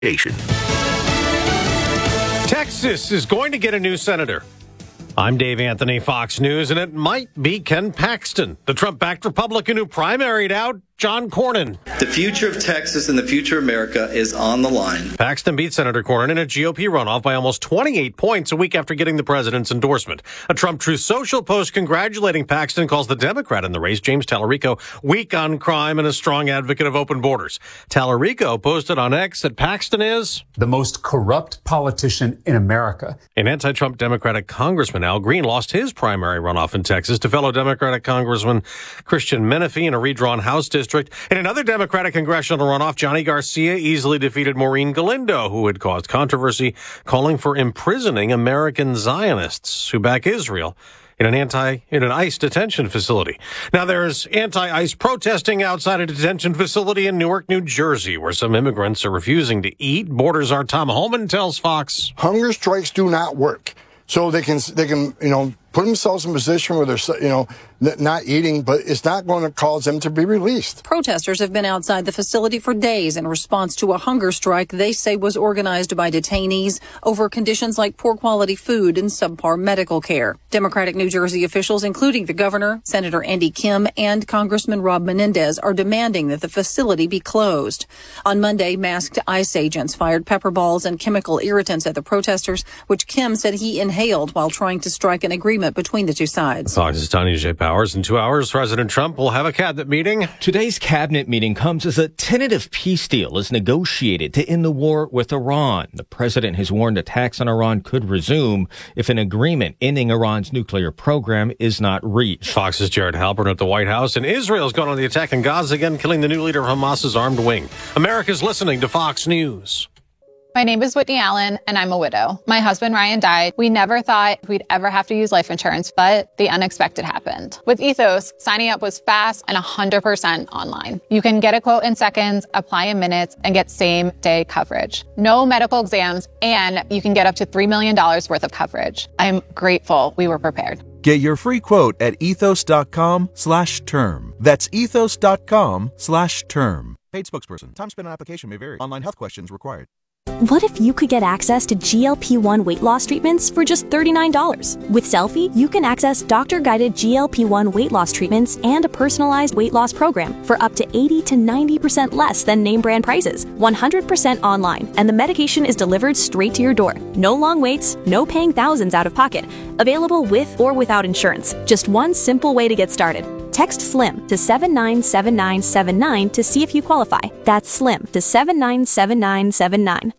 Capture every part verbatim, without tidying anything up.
Texas is going to get a new senator. I'm Dave Anthony, Fox News, and it might be Ken Paxton, the Trump-backed Republican who primaried out John Cornyn. The future of Texas and the future of America is on the line. Paxton beat Senator Cornyn in a G O P runoff by almost twenty-eight points a week after getting the president's endorsement. A Trump Truth Social post congratulating Paxton calls the Democrat in the race, James Tallarico, weak on crime and a strong advocate of open borders. Tallarico posted on X that Paxton is the most corrupt politician in America. An anti-Trump Democratic Congressman, Al Green, lost his primary runoff in Texas to fellow Democratic Congressman Christian Menefee in a redrawn House district. In another Democratic congressional runoff, Johnny Garcia easily defeated Maureen Galindo, who had caused controversy, calling for imprisoning American Zionists who back Israel in an anti in an ICE detention facility. Now, there's anti-ICE protesting outside a detention facility in Newark, New Jersey, where some immigrants are refusing to eat. Borders our Tom Holman tells Fox. Hunger strikes do not work. So they can, they can, you know, put themselves in a position where they're, you know, not eating, but it's not going to cause them to be released. Protesters have been outside the facility for days in response to a hunger strike they say was organized by detainees over conditions like poor quality food and subpar medical care. Democratic New Jersey officials, including the governor, Senator Andy Kim, and Congressman Rob Menendez, are demanding that the facility be closed. On Monday, masked ICE agents fired pepper balls and chemical irritants at the protesters, which Kim said he inhaled while trying to strike an agreement between the two sides. Fox's Tanya J. Powers. In two hours, President Trump will have a cabinet meeting. Today's cabinet meeting comes as a tentative peace deal is negotiated to end the war with Iran. The president has warned attacks on Iran could resume if an agreement ending Iran's nuclear program is not reached. Fox's Jared Halpern at the White House. And Israel's gone on the attack in Gaza again, killing the new leader of Hamas's armed wing. America's listening to Fox News. My name is Whitney Allen, and I'm a widow. My husband, Ryan, died. We never thought we'd ever have to use life insurance, but the unexpected happened. With Ethos, signing up was fast and one hundred percent online. You can get a quote in seconds, apply in minutes, and get same-day coverage. No medical exams, and you can get up to three million dollars worth of coverage. I'm grateful we were prepared. Get your free quote at ethos.com slash term. That's ethos.com slash term. Paid spokesperson. Time spent on application may vary. Online health questions required. What if you could get access to G L P one weight loss treatments for just thirty-nine dollars? With Selfie, you can access doctor-guided G L P one weight loss treatments and a personalized weight loss program for up to eighty to ninety percent less than name brand prices, one hundred percent online, and the medication is delivered straight to your door. No long waits, no paying thousands out of pocket. Available with or without insurance. Just one simple way to get started. Text SLIM to seven nine seven nine seven nine to see if you qualify. That's SLIM to seven nine seven nine seven nine.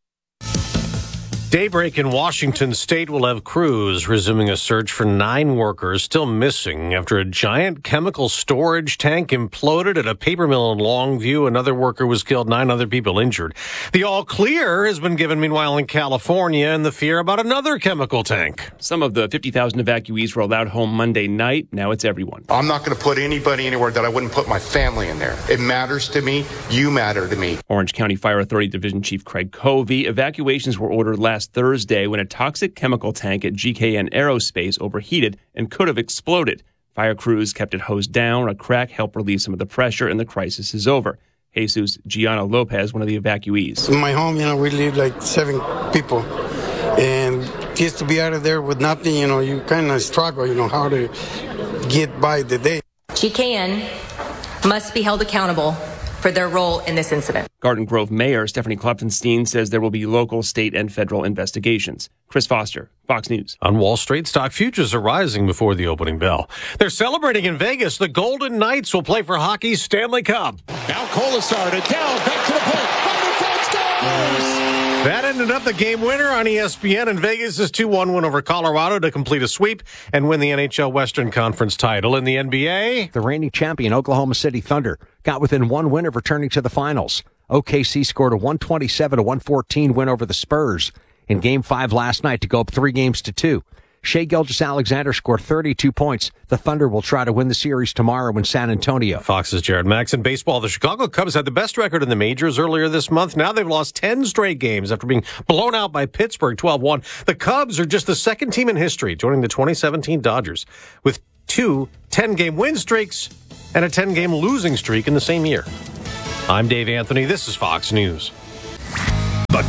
Daybreak in Washington state will have crews resuming a search for nine workers still missing after a giant chemical storage tank imploded at a paper mill in Longview. Another worker was killed, nine other people injured. The all clear has been given, meanwhile, in California, and the fear about another chemical tank. Some of the fifty thousand evacuees were allowed home Monday night. Now it's everyone. I'm not going to put anybody anywhere that I wouldn't put my family in there. It matters to me. You matter to me. Orange County Fire Authority Division Chief Craig Covey. Evacuations were ordered last Thursday when a toxic chemical tank at G K N Aerospace overheated and could have exploded. Fire crews kept it hosed down. A crack helped relieve some of the pressure, and the crisis is over. Jesus Gianna Lopez, one of the evacuees. In my home, you know, we live like seven people. And just to be out of there with nothing, you know, you kind of struggle, you know, how to get by the day. G K N must be held accountable for their role in this incident. Garden Grove Mayor Stephanie Klopfenstein says there will be local, state, and federal investigations. Chris Foster, Fox News. On Wall Street, stock futures are rising before the opening bell. They're celebrating in Vegas. The Golden Knights will play for hockey's Stanley Cup. Now Kolasar to down, back to the point. Thunderbolt scores! That ended up the game winner on E S P N, and Vegas' two one win over Colorado to complete a sweep and win the N H L Western Conference title. In the N B A, the reigning champion Oklahoma City Thunder got within one win of returning to the finals. O K C scored a one twenty-seven to one fourteen win over the Spurs in Game five last night to go up three games to two. Shai Gilgeous-Alexander scored thirty-two points. The Thunder will try to win the series tomorrow in San Antonio. Fox's Jared Max. In baseball, the Chicago Cubs had the best record in the majors earlier this month. Now they've lost ten straight games after being blown out by Pittsburgh twelve one. The Cubs are just the second team in history, joining the twenty seventeen Dodgers, with two ten-game win streaks and a ten-game losing streak in the same year. I'm Dave Anthony. This is Fox News.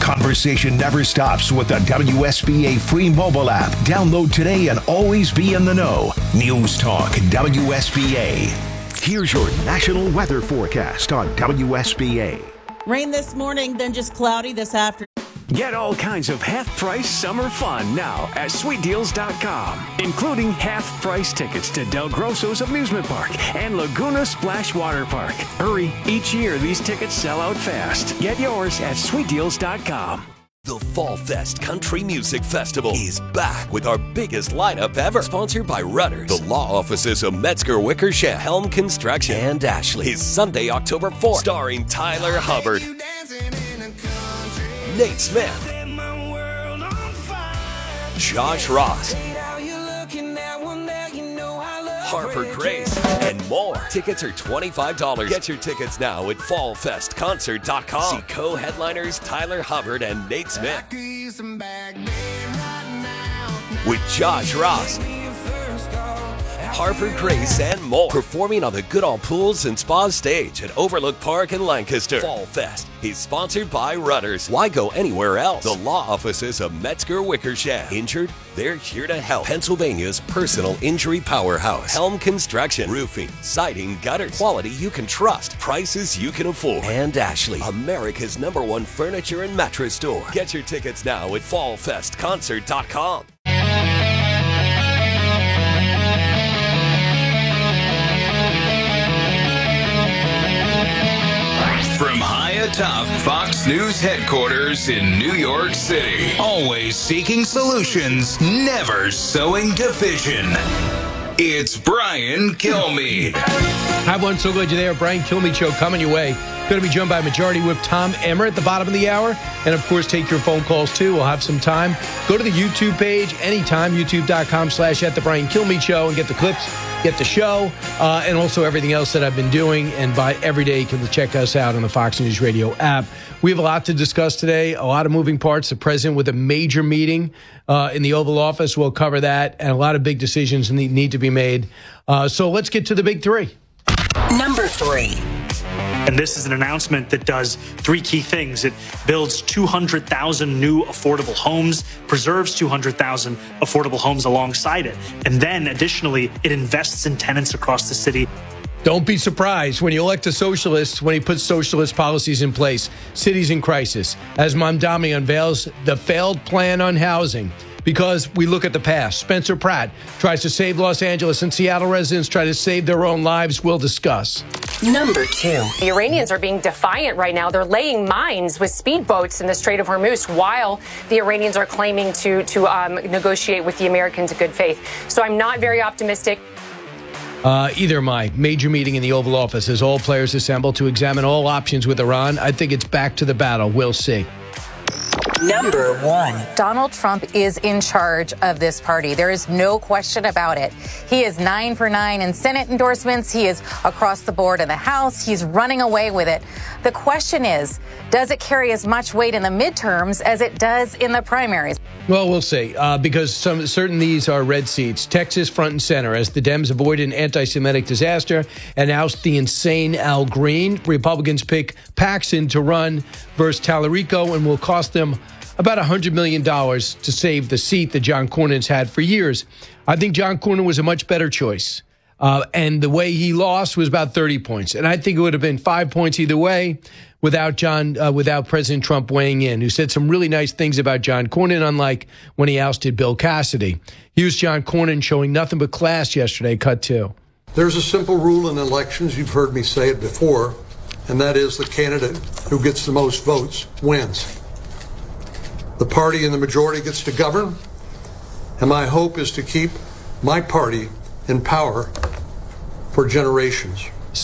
Conversation never stops with the W S B A free mobile app. Download today and always be in the know. News Talk W S B A. Here's your national weather forecast on W S B A. Rain this morning, then just cloudy this afternoon. Get all kinds of half-price summer fun now at sweet deals dot com, including half-price tickets to Del Grosso's Amusement Park and Laguna Splash Water Park. Hurry, each year these tickets sell out fast. Get yours at sweet deals dot com. The Fall Fest Country Music Festival is back with our biggest lineup ever. Sponsored by Rudders, the law offices of Metzger Wickersham, Helm Construction, and Ashley. Is Sunday, October fourth, starring Tyler Hubbard, Nate Smith, Josh Ross, Harper Grace, and more. Tickets are twenty-five dollars. Get your tickets now at fall fest concert dot com. See co-headliners Tyler Hubbard and Nate Smith. With Josh Ross, Harper Grace, and more. Performing on the Goodall Pools and Spa stage at Overlook Park in Lancaster. Fall Fest is sponsored by Rudders. Why go anywhere else? The law offices of Metzger Wickersham. Injured? They're here to help. Pennsylvania's personal injury powerhouse. Helm Construction. Roofing, siding, gutters. Quality you can trust. Prices you can afford. And Ashley, America's number one furniture and mattress store. Get your tickets now at fall fest concert dot com. From high atop Fox News headquarters in New York City, always seeking solutions, never sowing division. It's Brian Kilmeade. Hi, everyone. So glad you're there. Brian Kilmeade Show coming your way. Going to be joined by Majority Whip Tom Emmer at the bottom of the hour. And, of course, take your phone calls, too. We'll have some time. Go to the YouTube page anytime, youtube dot com slash at the Brian Kilmeade Show, and get the clips, get the show, uh, and also everything else that I've been doing. And by every day, you can check us out on the Fox News Radio app. We have a lot to discuss today, a lot of moving parts. The president with a major meeting uh, in the Oval Office. We'll cover that, and a lot of big decisions need, need to be made. Uh, so let's get to the big three. Number three. And this is an announcement that does three key things. It builds two hundred thousand new affordable homes, preserves two hundred thousand affordable homes alongside it. And then additionally, it invests in tenants across the city. Don't be surprised when you elect a socialist when he puts socialist policies in place. Cities in crisis. As Mamdani unveils the failed plan on housing. Because we look at the past. Spencer Pratt tries to save Los Angeles, and Seattle residents try to save their own lives. We'll discuss. Number two. The Iranians are being defiant right now. They're laying mines with speedboats in the Strait of Hormuz while the Iranians are claiming to, to um, negotiate with the Americans in good faith. So I'm not very optimistic. Uh, either am I. Major meeting in the Oval Office as all players assemble to examine all options with Iran. I think it's back to the battle. We'll see. Number one. Donald Trump is in charge of this party. There is no question about it. He is nine for nine in Senate endorsements. He is across the board in the House. He's running away with it. The question is, does it carry as much weight in the midterms as it does in the primaries? Well, we'll see, uh, because some certain these are red seats. Texas front and center as the Dems avoid an anti-Semitic disaster and oust the insane Al Green. Republicans pick Paxton to run versus Tallarico and will cost them about one hundred million dollars to save the seat that John Cornyn's had for years. I think John Cornyn was a much better choice. Uh, and the way he lost was about thirty points. And I think it would have been five points either way without John, uh, without President Trump weighing in, who said some really nice things about John Cornyn, unlike when he ousted Bill Cassidy. Here's John Cornyn showing nothing but class yesterday, cut two. There's a simple rule in elections. You've heard me say it before, and that is the candidate who gets the most votes wins. The party in the majority gets to govern, and my hope is to keep my party in power for generations.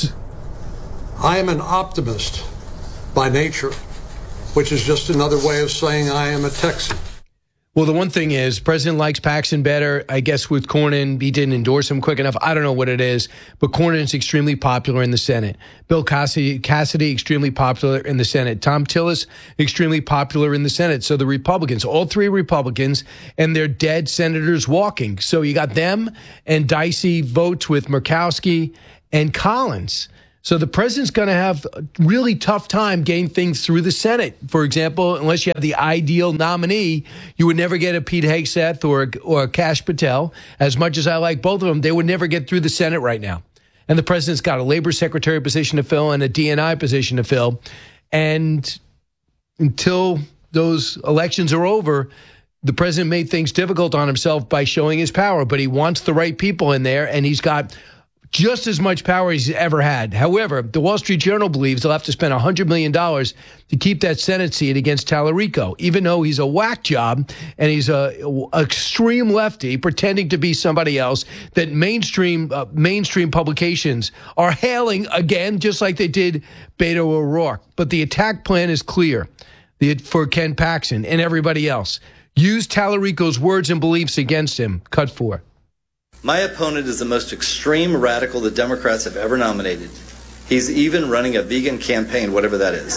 I am an optimist by nature, which is just another way of saying I am a Texan. Well, the one thing is, President likes Paxton better. I guess with Cornyn, he didn't endorse him quick enough. I don't know what it is, but Cornyn's extremely popular in the Senate. Bill Cassidy, Cassidy, extremely popular in the Senate. Tom Tillis, extremely popular in the Senate. So the Republicans, all three Republicans, and their dead senators walking. So you got them and dicey votes with Murkowski and Collins. So the president's going to have a really tough time getting things through the Senate. For example, unless you have the ideal nominee, you would never get a Pete Hegseth or, or a Kash Patel. As much as I like both of them, they would never get through the Senate right now. And the president's got a labor secretary position to fill and a D and I position to fill. And until those elections are over, the president made things difficult on himself by showing his power. But he wants the right people in there, and he's got just as much power as he's ever had. However, the Wall Street Journal believes they'll have to spend one hundred million dollars to keep that Senate seat against Tallarico, even though he's a whack job and he's a, a extreme lefty pretending to be somebody else that mainstream uh, mainstream publications are hailing again, just like they did Beto O'Rourke. But the attack plan is clear the, for Ken Paxton and everybody else. Use Tallarico's words and beliefs against him. Cut four. My opponent is the most extreme radical the Democrats have ever nominated. He's even running a vegan campaign, whatever that is.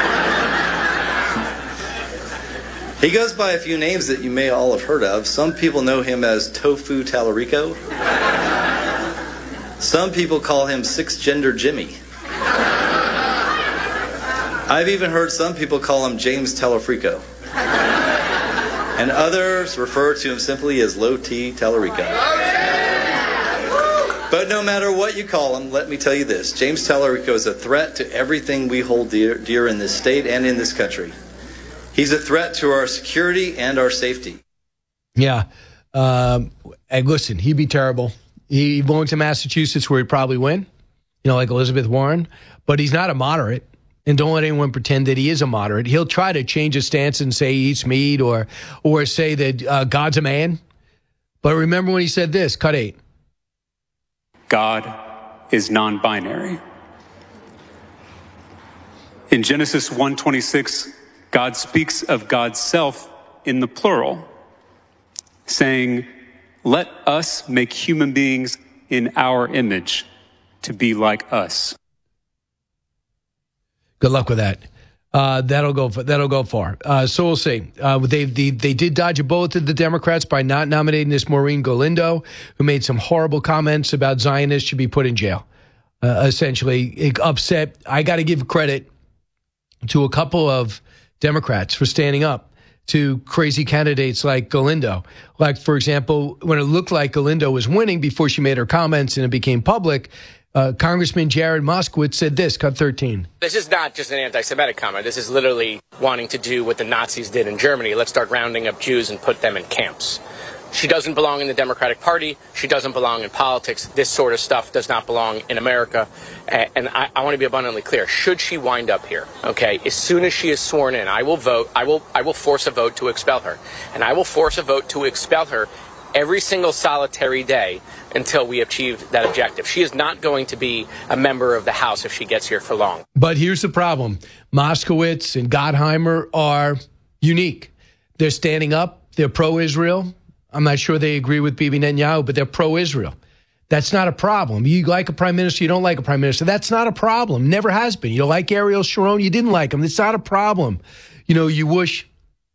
He goes by a few names that you may all have heard of. Some people know him as Tofu Tallarico. Some people call him Six-Gender Jimmy. I've even heard some people call him James Tallarico. And others refer to him simply as Low T Tallarico. But no matter what you call him, let me tell you this. James Tallarico is a threat to everything we hold dear, dear in this state and in this country. He's a threat to our security and our safety. Yeah. Um, and listen, he'd be terrible. He'd belong to Massachusetts where he'd probably win, you know, like Elizabeth Warren. But he's not a moderate. And don't let anyone pretend that he is a moderate. He'll try to change his stance and say he eats meat or, or say that uh, God's a man. But remember when he said this, cut eight. God is non-binary. In Genesis one twenty-six, God speaks of God's self in the plural, saying, "Let us make human beings in our image to be like us." Good luck with that. Uh, that'll go. That'll go far. Uh, so we'll see. Uh, they, they they did dodge a bullet to the Democrats by not nominating this Maureen Galindo, who made some horrible comments about Zionists should be put in jail. Uh, essentially, it upset. I got to give credit to a couple of Democrats for standing up to crazy candidates like Galindo. Like, for example, when it looked like Galindo was winning before she made her comments and it became public. Uh, Congressman Jared Moskowitz said this, cut thirteen. This is not just an anti-Semitic comment. This is literally wanting to do what the Nazis did in Germany. Let's start rounding up Jews and put them in camps. She doesn't belong in the Democratic Party. She doesn't belong in politics. This sort of stuff does not belong in America. And I, I want to be abundantly clear. Should she wind up here, okay, as soon as she is sworn in, I will vote. I will, I will force a vote to expel her. And I will force a vote to expel her every single solitary day until we achieve that objective. She is not going to be a member of the House if she gets here for long. But here's the problem. Moskowitz and Gottheimer are unique. They're standing up. They're pro-Israel. I'm not sure they agree with Bibi Netanyahu, but they're pro-Israel. That's not a problem. You like a prime minister, you don't like a prime minister. That's not a problem. Never has been. You don't like Ariel Sharon, you didn't like him. It's not a problem. You know, you wish,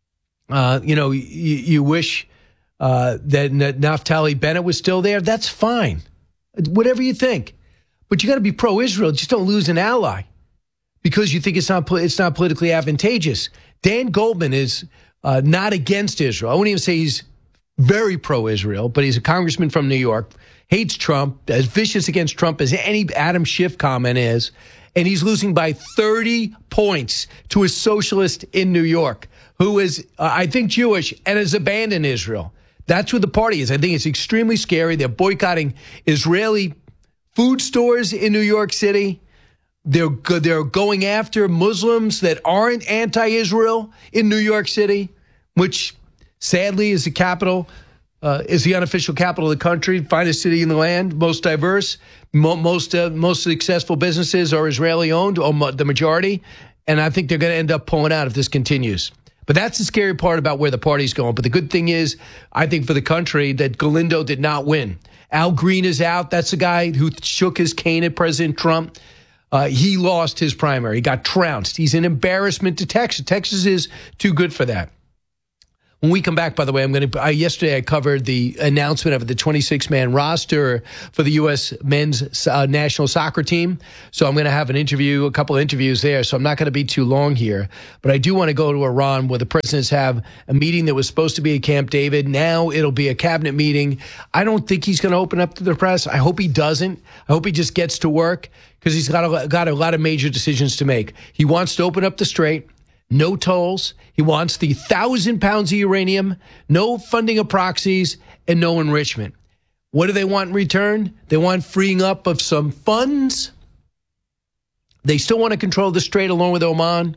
uh, you know, you, you wish... Uh, that Naftali Bennett was still there, that's fine. Whatever you think. But you got to be pro-Israel. Just don't lose an ally because you think it's not it's not politically advantageous. Dan Goldman is uh, not against Israel. I wouldn't even say he's very pro-Israel, but he's a congressman from New York, hates Trump, as vicious against Trump as any Adam Schiff comment is, and he's losing by thirty points to a socialist in New York who is, uh, I think, Jewish and has abandoned Israel. That's what the party is. I think it's extremely scary. They're boycotting Israeli food stores in New York City. They're they're going after Muslims that aren't anti-Israel in New York City, which sadly is the capital, uh, is the unofficial capital of the country, finest city in the land, most diverse, mo- most uh, most successful businesses are Israeli-owned, or mo- the majority, and I think they're going to end up pulling out if this continues. But that's the scary part about where the party's going. But the good thing is, I think for the country, that Galindo did not win. Al Green is out. That's the guy who shook his cane at President Trump. Uh, he lost his primary. He got trounced. He's an embarrassment to Texas. Texas is too good for that. When we come back, by the way, I'm going to. I, yesterday, I covered the announcement of the twenty-six man roster for the U S men's uh, national soccer team. So I'm going to have an interview, a couple of interviews there. So I'm not going to be too long here. But I do want to go to Iran, where the presidents have a meeting that was supposed to be at Camp David. Now it'll be a cabinet meeting. I don't think he's going to open up to the press. I hope he doesn't. I hope he just gets to work, because he's got a, got a lot of major decisions to make. He wants to open up the strait. No tolls. He wants the thousand pounds of uranium, no funding of proxies, and no enrichment. What do they want in return? They want freeing up of some funds. They still want to control the strait along with Oman.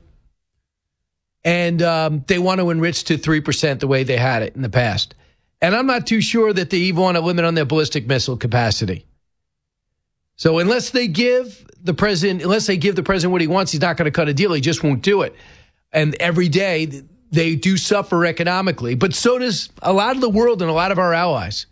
And um, they want to enrich to three percent the way they had it in the past. And I'm not too sure that they even want a limit on their ballistic missile capacity. So unless they give the president, unless they give the president what he wants, he's not going to cut a deal. He just won't do it. And every day they do suffer economically, but so does a lot of the world and a lot of our allies.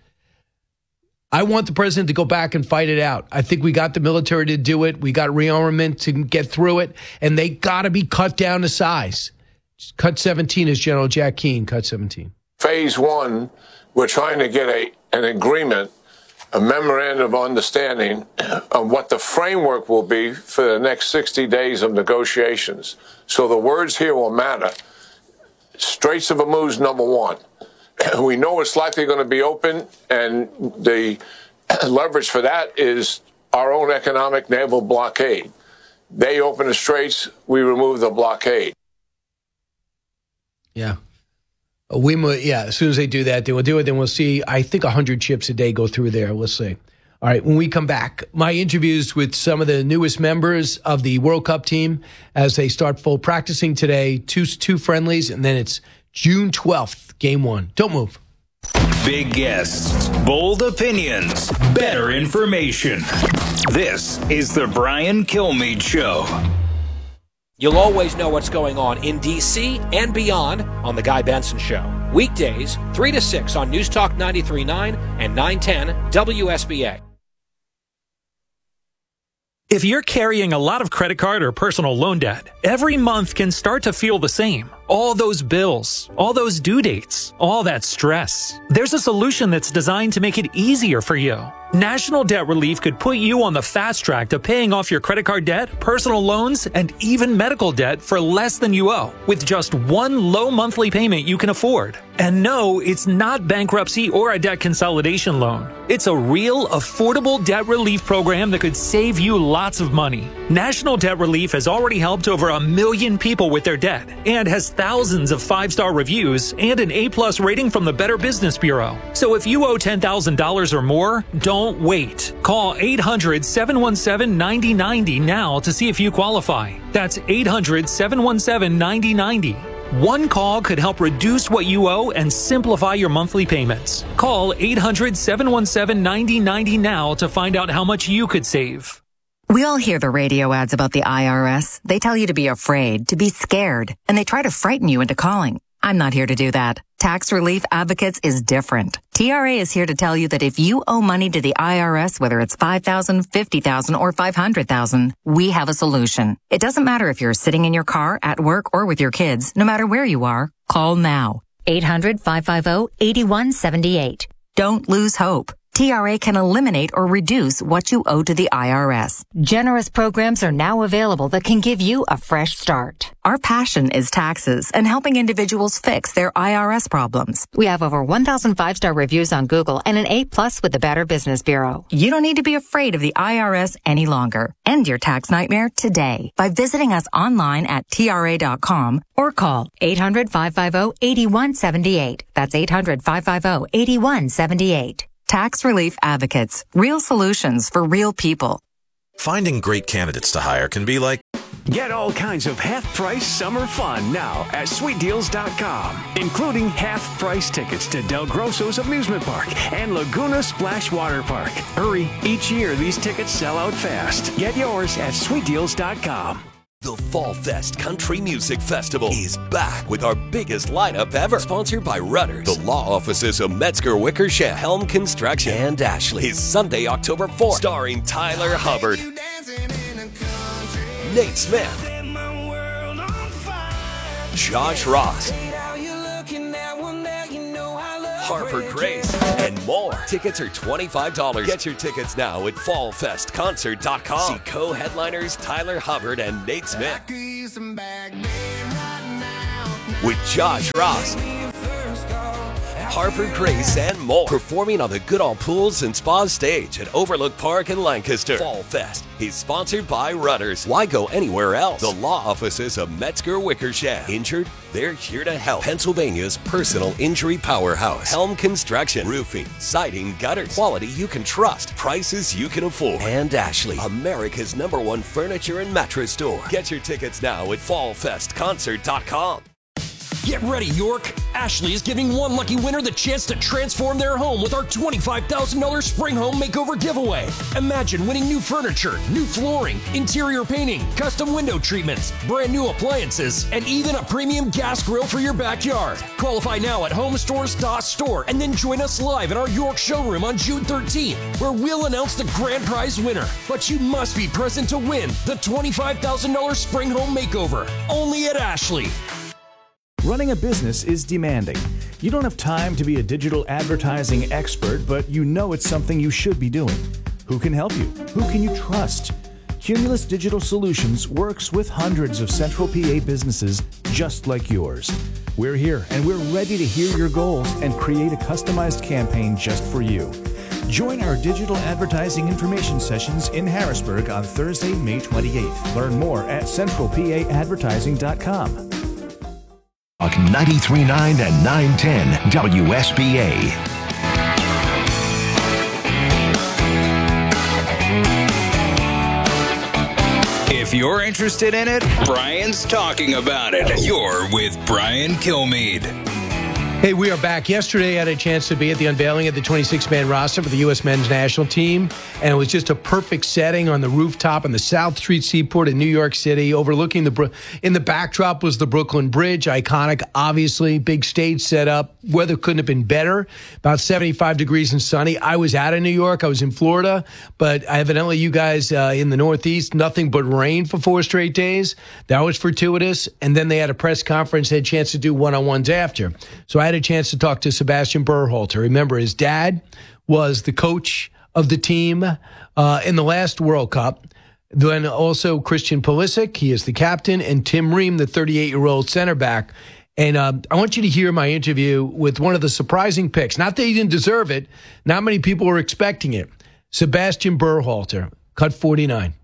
I want the president to go back and fight it out. I think we got the military to do it. We got rearmament to get through it, and they got to be cut down to size. Cut seventeen is General Jack Keane, cut seventeen. Phase one, we're trying to get a an agreement, a memorandum of understanding of what the framework will be for the next sixty days of negotiations. So the words here will matter. Straits of Hormuz, number one. We know it's likely going to be open, and the leverage for that is our own economic naval blockade. They open the straits, we remove the blockade. Yeah. We, yeah, as soon as they do that, they will do it. Then we'll see, I think, one hundred ships a day go through there. We'll see. All right, when we come back, my interviews with some of the newest members of the World Cup team as they start full practicing today, two, two friendlies, and then it's June twelfth, game one. Don't move. Big guests, bold opinions, better information. This is the Brian Kilmeade Show. You'll always know what's going on in D C and beyond on The Guy Benson Show. Weekdays, three to six on News Talk ninety-three point nine and nine ten W S B A. If you're carrying a lot of credit card or personal loan debt, every month can start to feel the same. All those bills, all those due dates, all that stress. There's a solution that's designed to make it easier for you. National Debt Relief could put you on the fast track to paying off your credit card debt, personal loans, and even medical debt for less than you owe, with just one low monthly payment you can afford. And no, it's not bankruptcy or a debt consolidation loan. It's a real, affordable debt relief program that could save you lots of money. National Debt Relief has already helped over a million people with their debt and has thousands of five-star reviews and an A-plus rating from the Better Business Bureau. So if you owe ten thousand dollars or more, don't wait. Call eight hundred, seven one seven, nine zero nine zero now to see if you qualify. That's eight hundred, seven one seven, nine zero nine zero. One call could help reduce what you owe and simplify your monthly payments. Call eight hundred, seven one seven, nine zero nine zero now to find out how much you could save. We all hear the radio ads about the I R S. They tell you to be afraid, to be scared, and they try to frighten you into calling. I'm not here to do that. Tax Relief Advocates is different. T R A is here to tell you that if you owe money to the I R S, whether it's five thousand dollars, fifty thousand dollars, or five hundred thousand dollars, we have a solution. It doesn't matter if you're sitting in your car, at work, or with your kids. No matter where you are, call now. eight hundred, five five zero, eight one seven eight. Don't lose hope. T R A can eliminate or reduce what you owe to the I R S. Generous programs are now available that can give you a fresh start. Our passion is taxes and helping individuals fix their I R S problems. We have over one thousand five-star reviews on Google and an A-plus with the Better Business Bureau. You don't need to be afraid of the I R S any longer. End your tax nightmare today by visiting us online at T R A dot com or call eight hundred, five five zero, eight one seven eight. That's eight hundred, five five zero, eight one seven eight. Tax Relief Advocates. Real solutions for real people. Finding great candidates to hire can be like... Get all kinds of half-price summer fun now at sweet deals dot com, including half-price tickets to Del Grosso's Amusement Park and Laguna Splash Water Park. Hurry, each year these tickets sell out fast. Get yours at sweet deals dot com. The Fall Fest Country Music Festival is back with our biggest lineup ever. Sponsored by Rudders, the law offices of Metzger Wickersham, Helm Construction, and Ashley. Is Sunday, October fourth, starring Tyler Hubbard, Nate Smith, Josh Ross, Harper Grace, and more. Tickets are twenty-five dollars. Get your tickets now at fall fest concert dot com. See co-headliners Tyler Hubbard and Nate Smith. With Josh Ross, Harper Grace, and more. Performing on the Goodall Pools and Spa stage at Overlook Park in Lancaster. Fall Fest is sponsored by Rudders. Why go anywhere else? The law offices of Metzger Wickersham. Injured? They're here to help. Pennsylvania's personal injury powerhouse. Helm Construction. Roofing, siding, gutters. Quality you can trust. Prices you can afford. And Ashley, America's number one furniture and mattress store. Get your tickets now at fall fest concert dot com. Get ready, York! Ashley is giving one lucky winner the chance to transform their home with our twenty-five thousand dollars Spring Home Makeover giveaway. Imagine winning new furniture, new flooring, interior painting, custom window treatments, brand new appliances, and even a premium gas grill for your backyard. Qualify now at home stores dot store and then join us live in our York showroom on June thirteenth, where we'll announce the grand prize winner. But you must be present to win the twenty-five thousand dollars Spring Home Makeover, only at Ashley. Running a business is demanding. You don't have time to be a digital advertising expert, but you know it's something you should be doing. Who can help you? Who can you trust? Cumulus Digital Solutions works with hundreds of Central P A businesses just like yours. We're here and we're ready to hear your goals and create a customized campaign just for you. Join our digital advertising information sessions in Harrisburg on Thursday, May twenty-eighth. Learn more at central p a advertising dot com. ninety-three point nine and nine ten W S B A. If you're interested in it, Brian's talking about it. You're with Brian Kilmeade. Hey, we are back. Yesterday, I had a chance to be at the unveiling of the twenty-six man roster for the U S men's national team, and it was just a perfect setting on the rooftop in the South Street Seaport in New York City, overlooking the, in the backdrop was the Brooklyn Bridge, iconic, obviously, big stage setup. Weather couldn't have been better, about seventy-five degrees and sunny. I was out of New York, I was in Florida, but evidently you guys uh, in the Northeast, nothing but rain for four straight days. That was fortuitous, and then they had a press conference, had a chance to do one-on-ones after. So I had a chance to talk to Sebastian Berhalter. Remember, his dad was the coach of the team uh, in the last World Cup. Then also Christian Pulisic, he is the captain, and Tim Ream, the thirty-eight-year-old center back. And uh, I want you to hear my interview with one of the surprising picks. Not that he didn't deserve it. Not many people were expecting it. Sebastian Berhalter, cut forty-nine.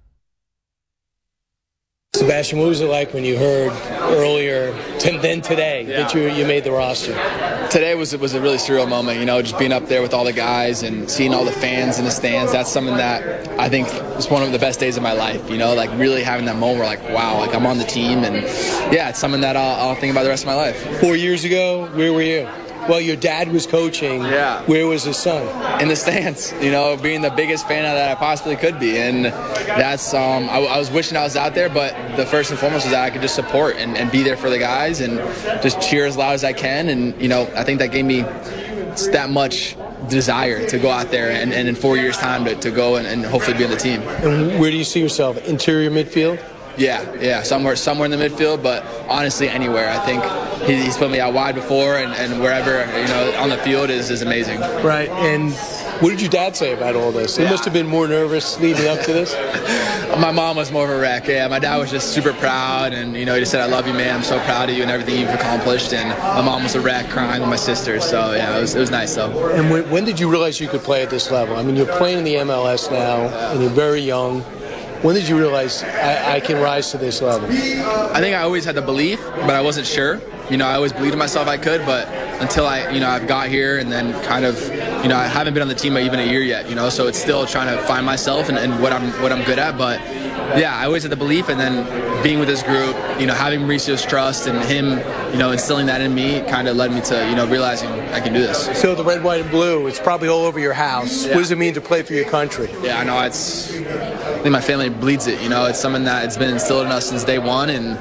Sebastian, what was it like when you heard earlier, t- then today, yeah. that you you made the roster? Today was was a really surreal moment, you know, just being up there with all the guys and seeing all the fans in the stands. That's something that I think was one of the best days of my life, you know, like really having that moment where like, wow, like I'm on the team. And yeah, it's something that I'll, I'll think about the rest of my life. Four years ago, where were you? Well, your dad was coaching. Yeah. Where was his son? In the stands, you know, being the biggest fan that I possibly could be. And that's, um, I, I was wishing I was out there, but the first and foremost was that I could just support and, and be there for the guys and just cheer as loud as I can. And, you know, I think that gave me that much desire to go out there and, and in four years' time to, to go and, and hopefully be on the team. And where do you see yourself? Interior midfield? Yeah, yeah, somewhere somewhere in the midfield, but honestly anywhere. I think he, he's put me out wide before, and, and wherever, you know, on the field is, is amazing. Right, and what did your dad say about all this? He yeah. must have been more nervous leading up to this. My mom was more of a wreck, yeah. My dad was just super proud, and, you know, he just said, I love you, man. I'm so proud of you and everything you've accomplished. And my mom was a wreck, crying with my sister. So, yeah, it was, it was nice, though. And when, when did you realize you could play at this level? I mean, you're playing in the M L S now, yeah. and you're very young. When did you realize I, I can rise to this level? I think I always had the belief, but I wasn't sure. You know, I always believed in myself I could, but until I, you know, I've got here and then kind of, you know, I haven't been on the team even a year yet, you know, so it's still trying to find myself and, and what I'm what I'm good at. But yeah, I always had the belief, and then being with this group, you know, having Mauricio's trust and him, you know, instilling that in me kind of led me to, you know, realizing I can do this. So the red, white, and blue, it's probably all over your house. Yeah. What does it mean to play for your country? Yeah, I know, it's, I think my family bleeds it, you know, it's something that it's been instilled in us since day one, and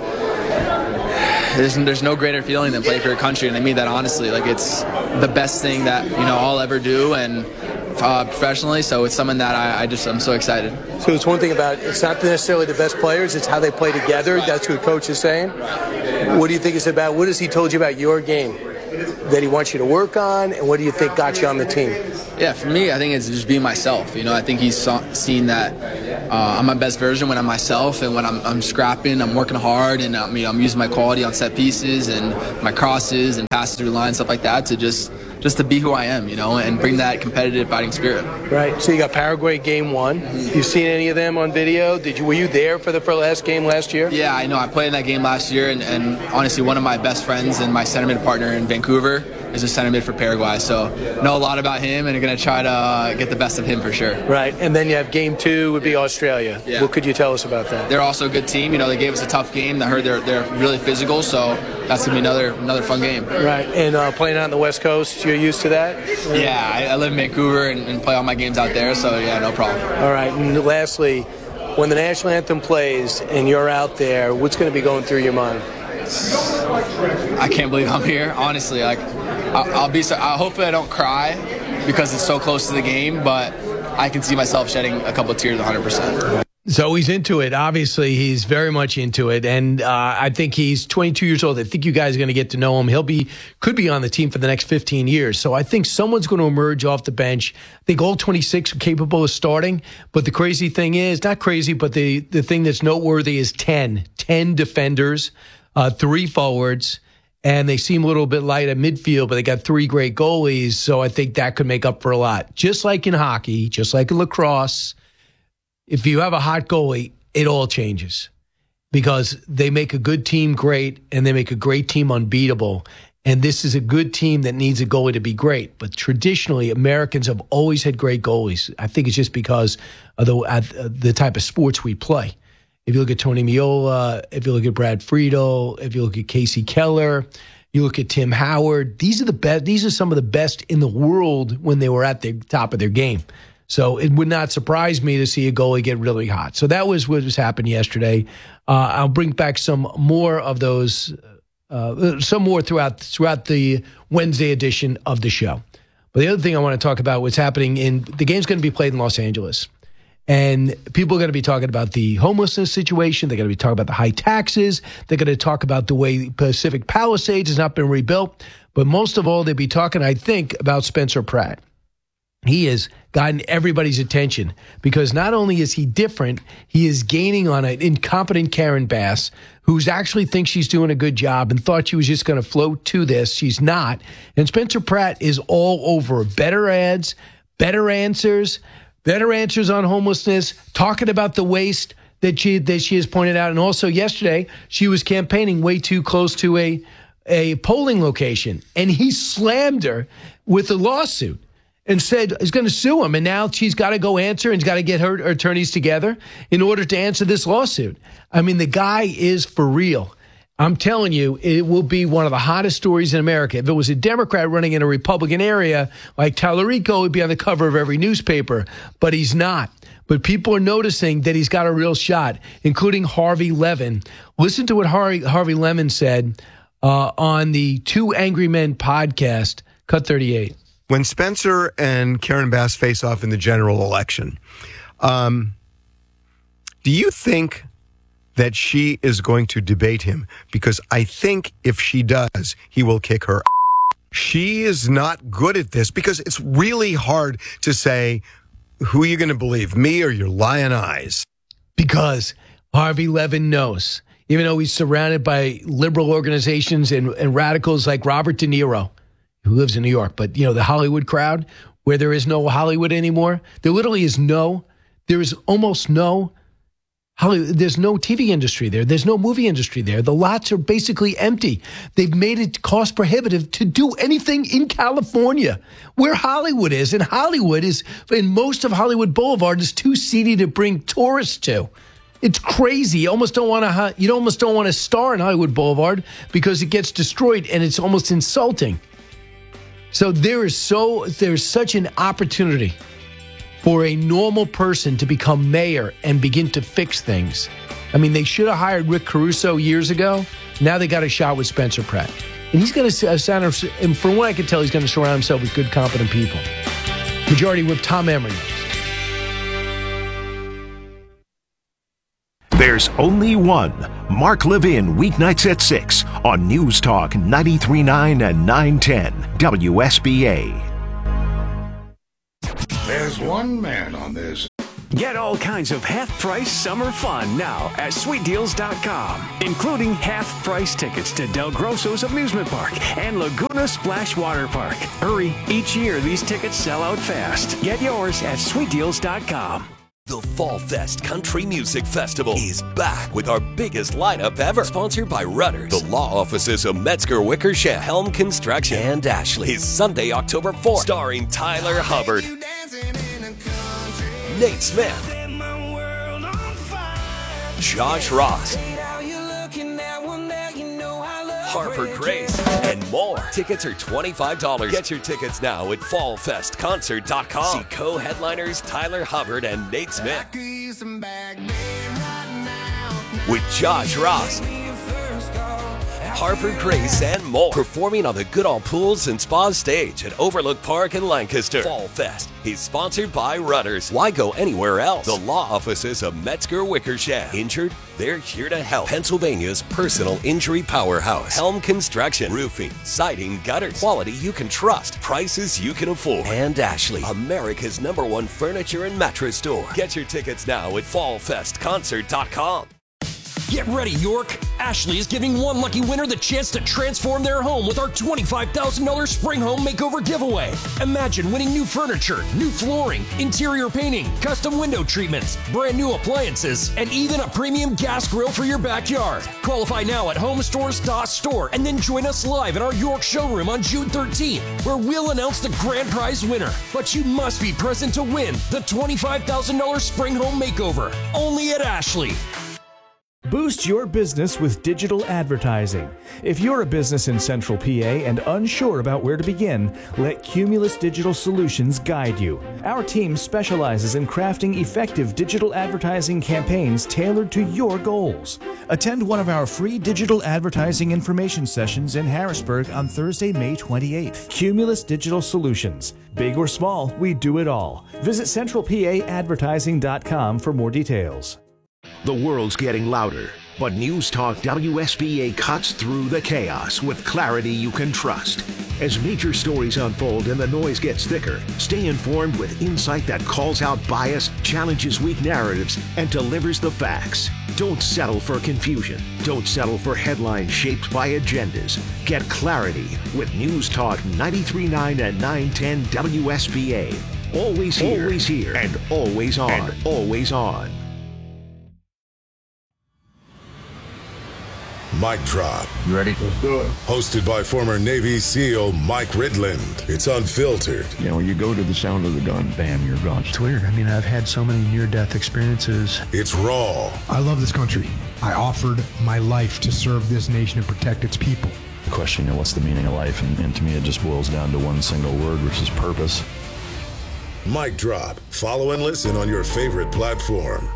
there's, there's no greater feeling than play for your country, and I mean that honestly. Like, it's the best thing that, you know, I'll ever do, and uh, professionally, so it's something that I, I just, I'm so excited. So it's one thing about, it's not necessarily the best players, it's how they play together. That's what coach is saying. What do you think it's about? What has he told you about your game? that he wants you to work on, and what do you think got you on the team? Yeah, for me, I think it's just being myself. You know, I think he's saw, seen that uh, I'm my best version when I'm myself, and when I'm, I'm scrapping, I'm working hard, and I'm, you know, I'm using my quality on set pieces and my crosses and passes through lines, stuff like that, to just just to be who I am, you know, and bring that competitive fighting spirit. Right. So you got Paraguay game one. Mm-hmm. You've seen any of them on video? Did you? Were you there for the for last game last year? Yeah, I know. I played in that game last year, and, and honestly, one of my best friends and my center mid partner in Vancouver is a center mid for Paraguay. So know a lot about him, and are going to try to uh, get the best of him for sure. Right. And then you have game two would be Australia. Yeah. What could you tell us about that? They're also a good team. You know, they gave us a tough game. I heard they're they're really physical, so that's going to be another another fun game. Right. And uh, playing out on the West Coast, you're used to that? Yeah, I, I live in Vancouver and, and play all my games out there, so yeah, no problem. All right. And lastly, when the national anthem plays and you're out there, what's going to be going through your mind? I can't believe I'm here. Honestly, like I'll, I'll be. So, I hopefully I don't cry because it's so close to the game, but I can see myself shedding a couple of tears, one hundred percent. So he's into it. Obviously, he's very much into it, and uh, I think he's twenty-two years old. I think you guys are going to get to know him. He'll be could be on the team for the next fifteen years. So I think someone's going to emerge off the bench. I think all twenty-six are capable of starting. But the crazy thing is, not crazy, but the the thing that's noteworthy is ten, ten defenders, uh, three forwards. And they seem a little bit light at midfield, but they got three great goalies. So I think that could make up for a lot. Just like in hockey, just like in lacrosse, if you have a hot goalie, it all changes because they make a good team great and they make a great team unbeatable. And this is a good team that needs a goalie to be great. But traditionally, Americans have always had great goalies. I think it's just because of the, uh, the type of sports we play. If you look at Tony Meola, if you look at Brad Friedel, if you look at Casey Keller, you look at Tim Howard, these are the best. These are some of the best in the world when they were at the top of their game. So it would not surprise me to see a goalie get really hot. So that was what was happened yesterday. Uh, I'll bring back some more of those, uh, some more throughout throughout the Wednesday edition of the show. But the other thing I want to talk about what's happening in the game's going to be played in Los Angeles. And people are going to be talking about the homelessness situation. They're going to be talking about the high taxes. They're going to talk about the way Pacific Palisades has not been rebuilt. But most of all, they'll be talking, I think, about Spencer Pratt. He has gotten everybody's attention because not only is he different, he is gaining on an incompetent Karen Bass, who's actually thinks she's doing a good job and thought she was just going to float to this. She's not. And Spencer Pratt is all over better ads, better answers, better answers on homelessness, talking about the waste that she that she has pointed out. And also yesterday, she was campaigning way too close to a, a polling location. And he slammed her with a lawsuit and said he's going to sue him. And now she's got to go answer and he's got to get her attorneys together in order to answer this lawsuit. I mean, the guy is for real. I'm telling you, it will be one of the hottest stories in America. If it was a Democrat running in a Republican area like Tallarico, he'd be on the cover of every newspaper, but he's not. But people are noticing that he's got a real shot, including Harvey Levin. Listen to what Harvey, Harvey Levin said uh, on the Two Angry Men podcast, Cut thirty-eight. When Spencer and Karen Bass face off in the general election, um, do you think that she is going to debate him? Because I think if she does, he will kick her. She is not good at this because it's really hard to say, who are you going to believe, me or your lying eyes? Because Harvey Levin knows, even though he's surrounded by liberal organizations and, and radicals like Robert De Niro, who lives in New York, but, you know, the Hollywood crowd, where there is no Hollywood anymore, there literally is no, there is almost no Hollywood. There's no T V industry there. There's no movie industry there. The lots are basically empty. They've made it cost prohibitive to do anything in California, where Hollywood is. And Hollywood is, in most of Hollywood Boulevard, is too seedy to bring tourists to. It's crazy. You almost don't want to. You almost don't want to star in Hollywood Boulevard because it gets destroyed, and it's almost insulting. So there is so there's such an opportunity for a normal person to become mayor and begin to fix things. I mean, they should have hired Rick Caruso years ago. Now they got a shot with Spencer Pratt. And he's going to, and from what I can tell, he's going to surround himself with good, competent people. Majority Whip Tom Emory. There's only one. Mark Levin, weeknights at six on News Talk ninety-three point nine and nine ten W S B A. There's one man on this. Get all kinds of half-price summer fun now at sweet deals dot com, including half-price tickets to Del Grosso's Amusement Park and Laguna Splash Water Park. Hurry, each year these tickets sell out fast. Get yours at sweet deals dot com. The Fall Fest Country Music Festival is back with our biggest lineup ever. Sponsored by Rudders, the law offices of Metzger Wickersham, Helm Construction, and Ashley. Is Sunday, October fourth, starring Tyler Hubbard, Nate Smith, Josh Ross, Harper Grace, and more. Tickets are twenty-five dollars. Get your tickets now at fall fest concert dot com. See co-headliners Tyler Hubbard and Nate Smith. With Josh Ross, Harper Grace, and more. Performing on the Goodall Pools and Spa stage at Overlook Park in Lancaster. Fall Fest is sponsored by Rudders. Why go anywhere else? The law offices of Metzger Wickersham. Injured? They're here to help. Pennsylvania's personal injury powerhouse. Helm Construction. Roofing, siding, gutters. Quality you can trust. Prices you can afford. And Ashley, America's number one furniture and mattress store. Get your tickets now at fall fest concert dot com. Get ready, York! Ashley is giving one lucky winner the chance to transform their home with our twenty-five thousand dollars Spring Home Makeover giveaway. Imagine winning new furniture, new flooring, interior painting, custom window treatments, brand new appliances, and even a premium gas grill for your backyard. Qualify now at home stores dot store and then join us live in our York showroom on June thirteenth, where we'll announce the grand prize winner. But you must be present to win the twenty-five thousand dollars Spring Home Makeover, only at Ashley. Boost your business with digital advertising. If you're a business in Central P A and unsure about where to begin, let Cumulus Digital Solutions guide you. Our team specializes in crafting effective digital advertising campaigns tailored to your goals. Attend one of our free digital advertising information sessions in Harrisburg on Thursday, May twenty-eighth. Cumulus Digital Solutions. Big or small, we do it all. Visit central p a advertising dot com for more details. The world's getting louder, but News Talk W S B A cuts through the chaos with clarity you can trust. As major stories unfold and the noise gets thicker, stay informed with insight that calls out bias, challenges weak narratives, and delivers the facts. Don't settle for confusion. Don't settle for headlines shaped by agendas. Get clarity with News Talk ninety-three point nine and nine ten W S B A. Always here, always here, and always on, and always on. Mic Drop. You ready? Let's do it. Hosted by former Navy SEAL Mike Ridland. It's unfiltered. You know, you go to the sound of the gun, bam, you're gone. It's weird. I mean, I've had so many near-death experiences. It's raw. I love this country. I offered my life to serve this nation and protect its people. The question, you know, what's the meaning of life? And, and to me, it just boils down to one single word, which is purpose. Mic Drop. Follow and listen on your favorite platform.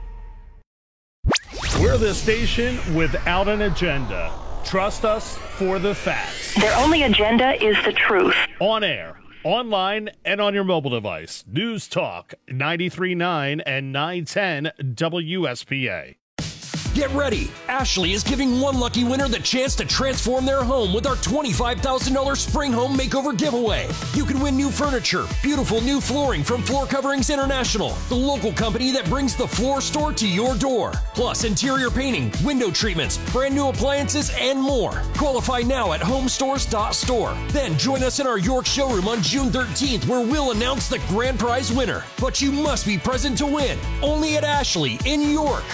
We're the station without an agenda. Trust us for the facts. Their only agenda is the truth. On air, online, and on your mobile device. News Talk ninety-three point nine and nine ten W S P A. Get ready! Ashley is giving one lucky winner the chance to transform their home with our twenty-five thousand dollars Spring Home Makeover giveaway. You can win new furniture, beautiful new flooring from Floor Coverings International, the local company that brings the floor store to your door. Plus interior painting, window treatments, brand new appliances, and more. Qualify now at home stores dot store. Then join us in our York showroom on June thirteenth, where we'll announce the grand prize winner. But you must be present to win. Only at Ashley in York.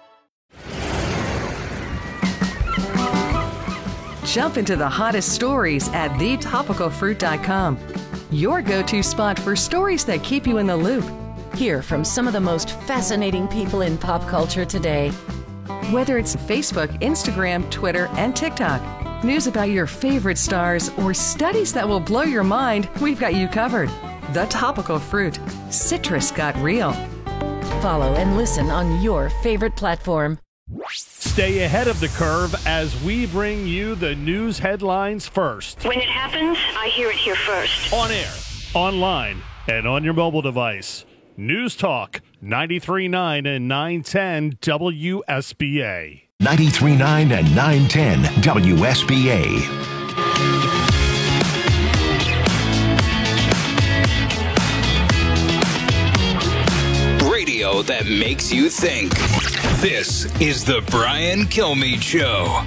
Jump into the hottest stories at the topical fruit dot com. Your go-to spot for stories that keep you in the loop. Hear from some of the most fascinating people in pop culture today. Whether it's Facebook, Instagram, Twitter, and TikTok, news about your favorite stars, or studies that will blow your mind, we've got you covered. The Topical Fruit. Citrus got real. Follow and listen on your favorite platform. Stay ahead of the curve as we bring you the news headlines first. When it happens, I hear it here first. On air, online, and on your mobile device. News Talk ninety-three point nine and nine ten W S B A. ninety-three point nine and nine ten W S B A. Radio that makes you think. This is the Brian Kilmeade Show.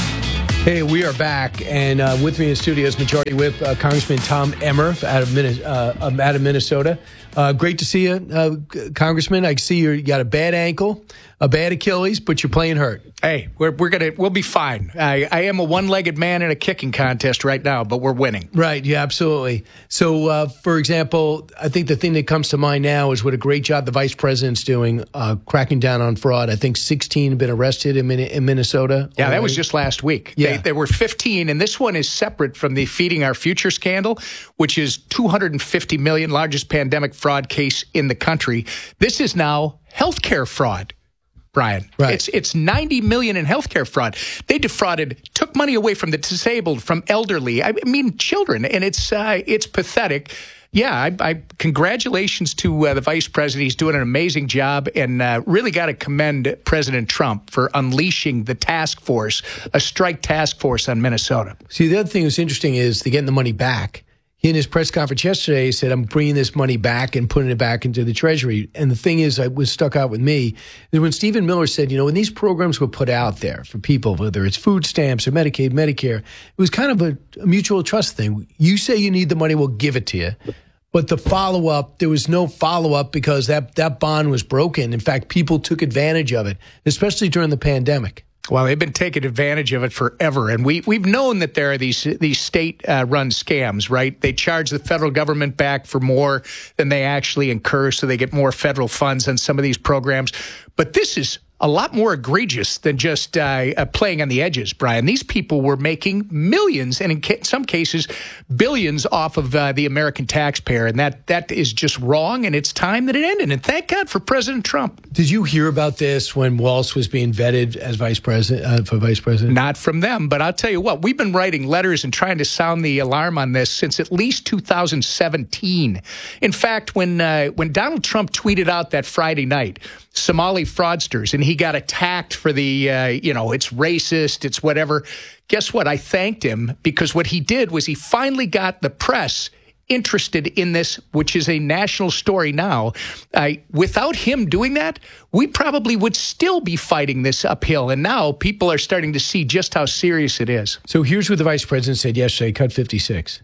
Hey, we are back, and uh, with me in the studio is Majority Whip uh, Congressman Tom Emmer out of, Min- uh, out of Minnesota. Uh, great to see you, uh, Congressman. I see you're, you got a bad ankle, a bad Achilles, but you're playing hurt. Hey, we're we're gonna we'll be fine. I, I am a one-legged man in a kicking contest right now, but we're winning. Right, yeah, absolutely. So, uh, for example, I think the thing that comes to mind now is what a great job the vice president's doing, uh, cracking down on fraud. I think sixteen have been arrested in, in Minnesota. Yeah, already. That was just last week. Yeah. They, there were fifteen, and this one is separate from the Feeding Our Future scandal, which is two hundred fifty million dollars, largest pandemic fraud case in the country. This is now healthcare fraud. Brian, right. it's it's ninety million in healthcare fraud. They defrauded, took money away from the disabled, from elderly. I mean, children, and it's uh, it's pathetic. Yeah, I, I congratulations to uh, the vice president. He's doing an amazing job, and uh, really got to commend President Trump for unleashing the task force, a strike task force on Minnesota. See, the other thing that's interesting is they're getting the money back. He, in his press conference yesterday, said, I'm bringing this money back and putting it back into the Treasury. And the thing is, it was stuck out with me, is when Stephen Miller said, you know, when these programs were put out there for people, whether it's food stamps or Medicaid, Medicare, it was kind of a, a mutual trust thing. You say you need the money, we'll give it to you. But the follow-up, there was no follow-up because that, that bond was broken. In fact, people took advantage of it, especially during the pandemic. Well, they've been taking advantage of it forever, and we we've known that there are these these state-run uh, scams, right? They charge the federal government back for more than they actually incur, so they get more federal funds on some of these programs. But this is a lot more egregious than just uh, uh, playing on the edges, Brian. These people were making millions, and in ca- some cases, billions off of uh, the American taxpayer, and that that is just wrong, and it's time that it ended. And thank God for President Trump. Did you hear about this when Walz was being vetted as vice president, uh, for vice president? Not from them, but I'll tell you what, we've been writing letters and trying to sound the alarm on this since at least two thousand seventeen. In fact, when uh, when Donald Trump tweeted out that Friday night, Somali fraudsters, and he got attacked for the, uh, you know, it's racist, it's whatever. Guess what? I thanked him because what he did was he finally got the press interested in this, which is a national story now. Uh, without him doing that, we probably would still be fighting this uphill. And now people are starting to see just how serious it is. So here's what the vice president said yesterday, cut fifty-six.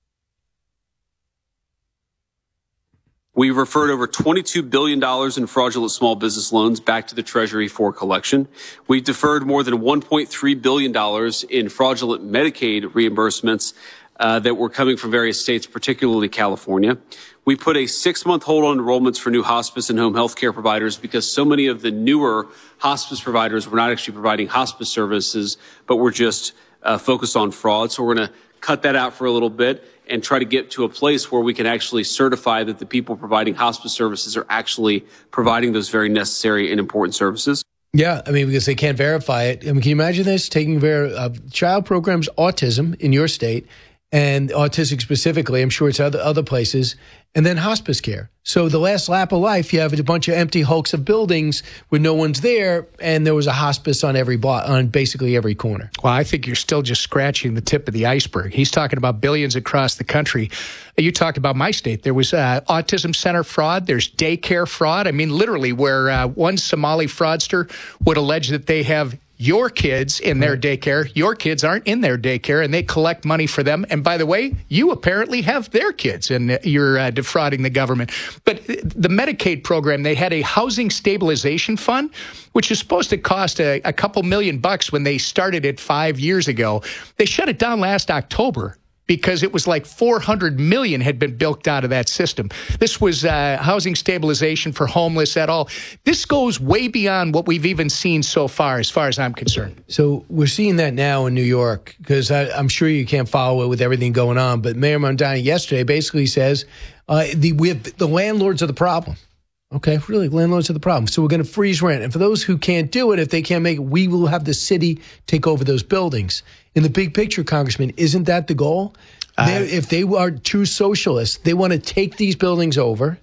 We referred over twenty-two billion dollars in fraudulent small business loans back to the Treasury for collection. We deferred more than one point three billion dollars in fraudulent Medicaid reimbursements uh, that were coming from various states, particularly California. We put a six-month hold on enrollments for new hospice and home health care providers because so many of the newer hospice providers were not actually providing hospice services, but were just uh, focused on fraud. So we're going to cut that out for a little bit and try to get to a place where we can actually certify that the people providing hospice services are actually providing those very necessary and important services. Yeah, I mean, because they can't verify it. I mean, can you imagine this? Taking ver- uh, child programs, autism in your state, and autistic specifically, I'm sure it's other other places, and then hospice care. So the last lap of life, you have a bunch of empty hulks of buildings where no one's there, and there was a hospice on every block, on basically every corner. Well, I think you're still just scratching the tip of the iceberg. He's talking about billions across the country. You talked about my state. There was uh, autism center fraud. There's daycare fraud. I mean, literally, where uh, one Somali fraudster would allege that they have your kids in their daycare. Your kids aren't in their daycare, and they collect money for them. And by the way, you apparently have their kids, and you're uh, defrauding the government. But the Medicaid program, they had a housing stabilization fund, which is supposed to cost a, a couple million bucks when they started it five years ago. They shut it down last October because it was like four hundred million had been bilked out of that system. This was uh, housing stabilization for homeless et al. This goes way beyond what we've even seen so far, as far as I'm concerned. So we're seeing that now in New York, because I'm sure you can't follow it with everything going on, but Mayor Mondani yesterday basically says uh, the we have, the landlords are the problem. Okay, really, landlords are the problem. So we're going to freeze rent. And for those who can't do it, if they can't make it, we will have the city take over those buildings. In the big picture, Congressman, isn't that the goal? Uh, if they are true socialists, they want to take these buildings over.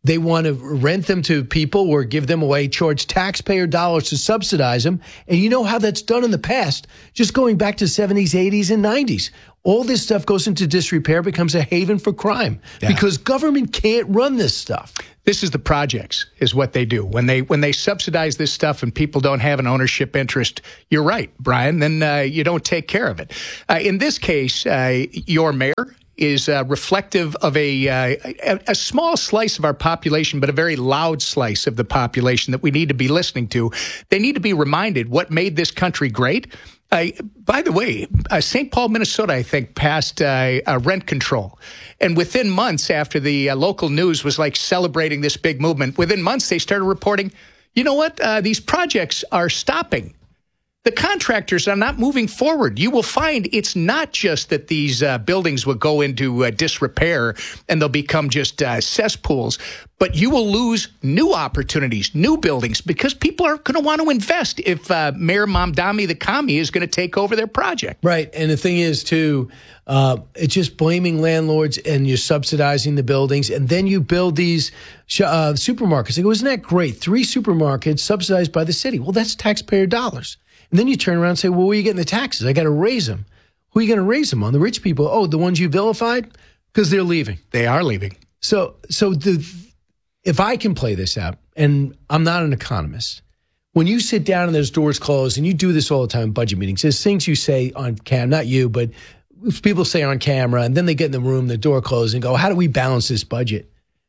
They want to rent them to people or give them away, charge taxpayer dollars to subsidize them. And you know how that's done in the past, just going back to seventies, eighties, and nineties. All this stuff goes into disrepair, becomes a haven for crime yeah. because government can't run this stuff. This is the projects, is what they do. When they when they subsidize this stuff and people don't have an ownership interest, you're right, Brian, then uh, you don't take care of it. Uh, in this case, uh, your mayor is uh, reflective of a, uh, a a small slice of our population, but a very loud slice of the population that we need to be listening to. They need to be reminded what made this country great. Uh, by the way, uh, Saint Paul, Minnesota, I think, passed uh, uh, rent control. And within months after the uh, local news was like celebrating this big movement, within months they started reporting, you know what, uh, these projects are stopping. The contractors are not moving forward. You will find it's not just that these uh, buildings will go into uh, disrepair and they'll become just uh, cesspools, but you will lose new opportunities, new buildings, because people are going to want to invest if uh, Mayor Mamdani the commie is going to take over their project. Right. And the thing is, too, uh, it's just blaming landlords and you're subsidizing the buildings. And then you build these sh- uh, supermarkets. They go, isn't that great? Three supermarkets subsidized by the city. Well, that's taxpayer dollars. And then you turn around and say, well, where are you getting the taxes? I got to raise them. Who are you going to raise them on? The rich people. Oh, the ones you vilified? Because they're leaving. They are leaving. So so the if I can play this out, and I'm not an economist, when you sit down and there's doors closed, and you do this all the time in budget meetings, there's things you say on cam, not you, but people say on camera, and then they get in the room, the door closed, and go, how do we balance this budget?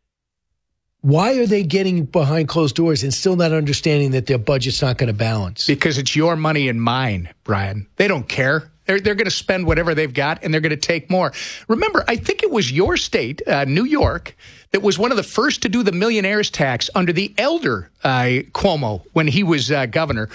Why are they getting behind closed doors and still not understanding that their budget's not going to balance? Because it's your money and mine, Brian. They don't care. They're, they're going to spend whatever they've got, and they're going to take more. Remember, I think it was your state, uh, New York, that was one of the first to do the millionaire's tax under the elder uh, Cuomo when he was uh, governor.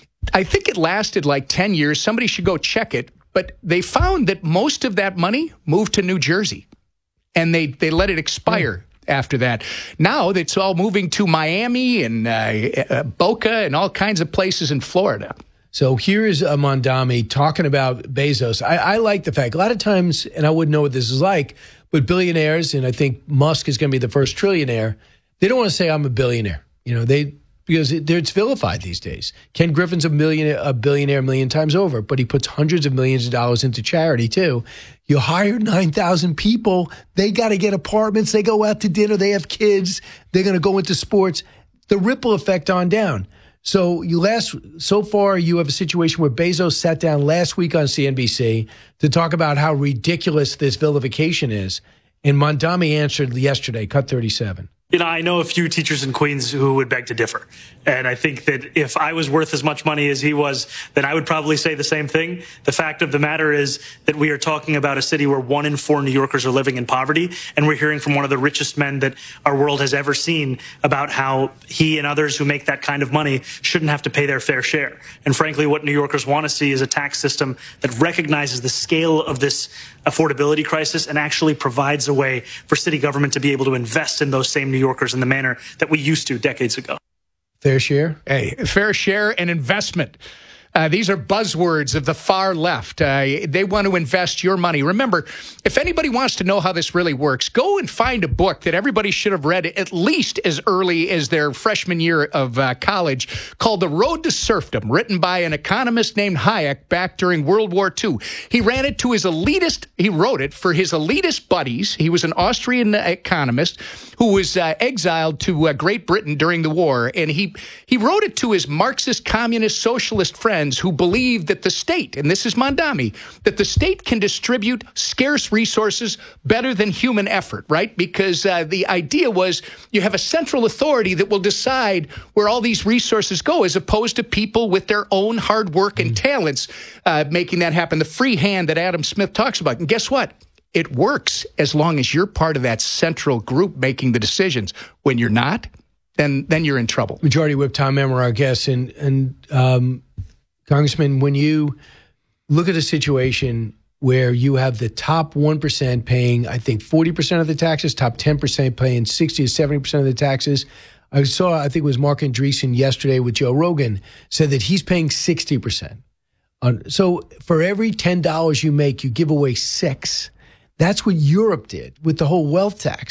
I think it lasted like ten years. Somebody should go check it. But they found that most of that money moved to New Jersey, and they, they let it expire. Mm. After that. Now it's all moving to Miami and uh, uh, Boca and all kinds of places in Florida. So here is uh, Mamdani talking about Bezos. I, I like the fact, a lot of times, and I wouldn't know what this is like, but billionaires, and I think Musk is going to be the first trillionaire, they don't want to say I'm a billionaire. You know, they because it, it's vilified these days. Ken Griffin's a millionaire, a billionaire a million times over, but he puts hundreds of millions of dollars into charity too. You hire nine thousand people. They got to get apartments. They go out to dinner. They have kids. They're going to go into sports. The ripple effect on down. So you last so far you have a situation where Bezos sat down last week on C N B C to talk about how ridiculous this vilification is, and Mamdani answered yesterday. Cut thirty-seven. You know, I know a few teachers in Queens who would beg to differ. And I think that if I was worth as much money as he was, then I would probably say the same thing. The fact of the matter is that we are talking about a city where one in four New Yorkers are living in poverty. And we're hearing from one of the richest men that our world has ever seen about how he and others who make that kind of money shouldn't have to pay their fair share. And frankly, what New Yorkers want to see is a tax system that recognizes the scale of this affordability crisis and actually provides a way for city government to be able to invest in those same New Yorkers in the manner that we used to decades ago. Fair share? Hey, fair share and investment. Uh, these are buzzwords of the far left. Uh, they want to invest your money. Remember, if anybody wants to know how this really works, go and find a book that everybody should have read at least as early as their freshman year of uh, college called The Road to Serfdom, written by an economist named Hayek back during World War Two. He ran it to his elitist, he wrote it for his elitist buddies. He was an Austrian economist who was uh, exiled to uh, Great Britain during the war, and he, he wrote it to his Marxist, communist, socialist friends who believe that the state, and this is Mamdani, that the state can distribute scarce resources better than human effort, right? Because uh, the idea was you have a central authority that will decide where all these resources go, as opposed to people with their own hard work and talents uh, making that happen. The free hand that Adam Smith talks about. And guess what? It works as long as you're part of that central group making the decisions. When you're not, then then you're in trouble. Majority Whip Tom Emmer, our guest, and and um, Congressman, when you look at a situation where you have the top one percent paying, I think, forty percent of the taxes, top ten percent paying sixty to seventy percent of the taxes. I saw, I think it was Mark Andreessen yesterday with Joe Rogan, said that he's paying sixty percent. On, so for every ten dollars you make, you give away six. That's what Europe did with the whole wealth tax.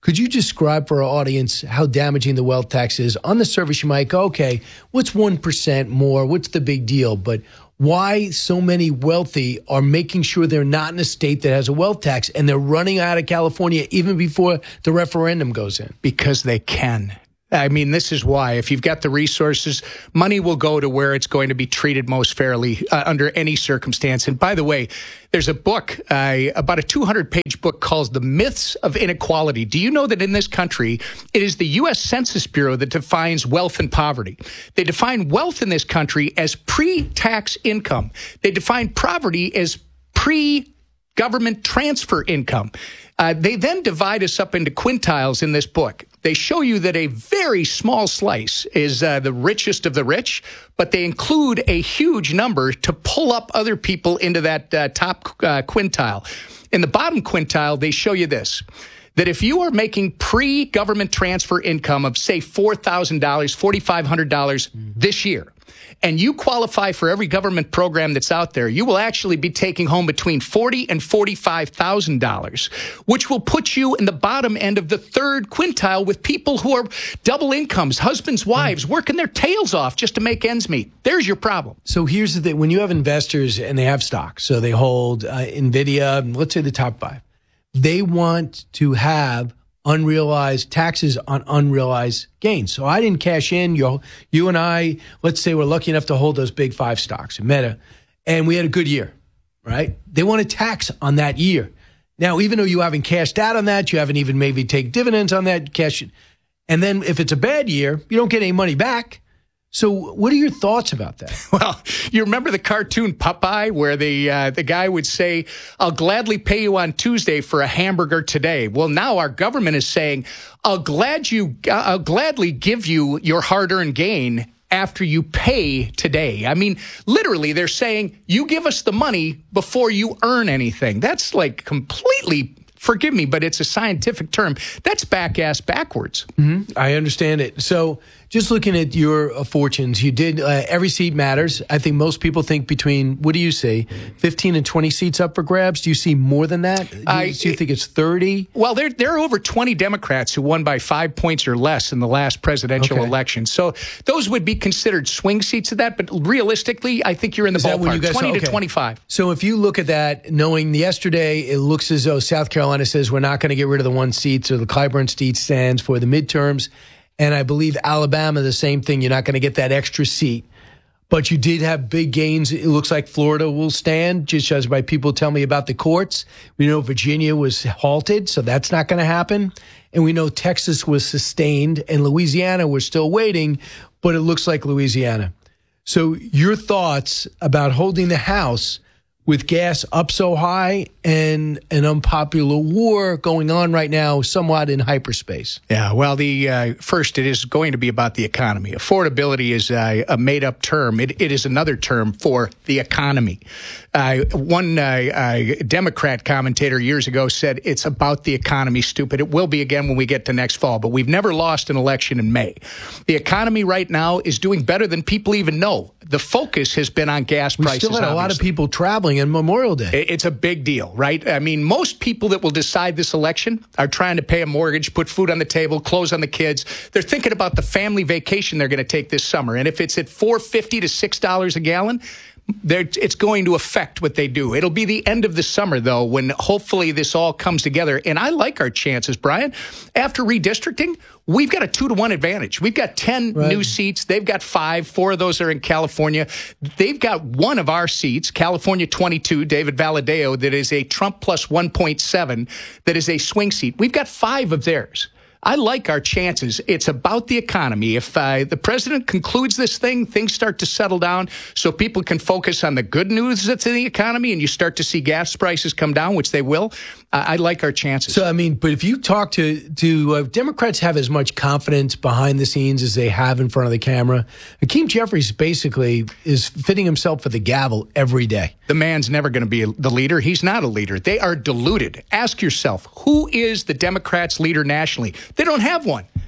Could you describe for our audience how damaging the wealth tax is? On the surface, you might go, okay, what's one percent more? What's the big deal? But why so many wealthy are making sure they're not in a state that has a wealth tax, and they're running out of California even before the referendum goes in? Because they can. I mean, this is why. If you've got the resources, money will go to where it's going to be treated most fairly uh, under any circumstance. And by the way, there's a book, uh, about a two hundred page book called The Myths of Inequality. Do you know that in this country, it is the U S Census Bureau that defines wealth and poverty? They define wealth in this country as pre-tax income. They define poverty as pre-government transfer income. Uh, they then divide us up into quintiles in this book. They show you that a very small slice is uh, the richest of the rich, but they include a huge number to pull up other people into that uh, top uh, quintile. In the bottom quintile, they show you this, that if you are making pre-government transfer income of, say, four thousand dollars, four thousand five hundred dollars this year, and you qualify for every government program that's out there, you will actually be taking home between forty thousand dollars and forty-five thousand dollars, which will put you in the bottom end of the third quintile with people who are double incomes, husbands, wives, working their tails off just to make ends meet. There's your problem. So here's the thing. When you have investors and they have stocks, so they hold uh, NVIDIA, let's say the top five, they want to have unrealized taxes on unrealized gains. So I didn't cash in. You, you and I, let's say we're lucky enough to hold those big five stocks, Meta, and we had a good year, right? They want to tax on that year. Now, even though you haven't cashed out on that, you haven't even maybe take dividends on that, cash it. And then if it's a bad year, you don't get any money back. So what are your thoughts about that? Well, you remember the cartoon Popeye where the uh, the guy would say, I'll gladly pay you on Tuesday for a hamburger today. Well, now our government is saying, I'll glad you, I'll gladly give you your hard-earned gain after you pay today. I mean, literally, they're saying, you give us the money before you earn anything. That's like completely... Forgive me, but it's a scientific term. That's back-ass backwards. Mm-hmm. I understand it. So just looking at your uh, fortunes, you did uh, every seat matters. I think most people think between, what do you say, fifteen and twenty seats up for grabs? Do you see more than that? Do you, I, do you think it's thirty? Well, there, there are over twenty Democrats who won by five points or less in the last presidential okay. election. So those would be considered swing seats of that. But realistically, I think you're in the Is ballpark, guys, twenty okay. to twenty-five. So if you look at that, knowing yesterday, it looks as though South Carolina says we're not going to get rid of the one seat, so the Clyburn seat stands for the midterms. And I believe Alabama, the same thing. You're not going to get that extra seat. But you did have big gains. It looks like Florida will stand, just as by people tell me about the courts. We know Virginia was halted, so that's not going to happen. And we know Texas was sustained, and Louisiana, we're still waiting, but it looks like Louisiana. So your thoughts about holding the House with gas up so high and an unpopular war going on right now, somewhat in hyperspace? Yeah, well, the uh, first, it is going to be about the economy. Affordability is uh, a made-up term. It, it is another term for the economy. Uh, one uh, uh, Democrat commentator years ago said, it's about the economy, stupid. It will be again when we get to next fall, but we've never lost an election in May. The economy right now is doing better than people even know. The focus has been on gas prices. We still had a obviously. lot of people traveling on Memorial Day. It's a big deal, right? I mean, most people that will decide this election are trying to pay a mortgage, put food on the table, clothes on the kids. They're thinking about the family vacation they're going to take this summer. And if it's at four fifty to six dollars a gallon, it's going to affect what they do. It'll be the end of the summer, though, when hopefully this all comes together. And I like our chances, Brian. After redistricting, we've got a two to one advantage. We've got ten right. new seats. They've got five. Four of those are in California. They've got one of our seats, California twenty-two, David Valadao, that is a Trump plus one point seven, that is a swing seat. We've got five of theirs. I like our chances. It's about the economy. If uh, the president concludes this thing, things start to settle down so people can focus on the good news that's in the economy and you start to see gas prices come down, which they will, uh, I like our chances. So, I mean, but if you talk to, to uh, Democrats have as much confidence behind the scenes as they have in front of the camera. Hakeem Jeffries basically is fitting himself for the gavel every day. The man's never going to be the leader. He's not a leader. They are deluded. Ask yourself, who is the Democrats' leader nationally? They don't have one.